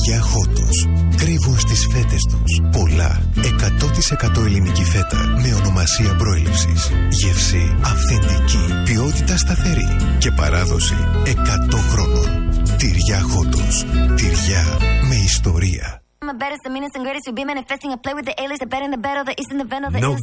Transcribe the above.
Τυριά Χότος. Κρύβουν στις φέτες τους πολλά 100% ελληνική φέτα με ονομασία προέλευσης. Γεύση αυθεντική, ποιότητα σταθερή και παράδοση 100 χρόνων. Τυριά Χότος. Τυριά με ιστορία.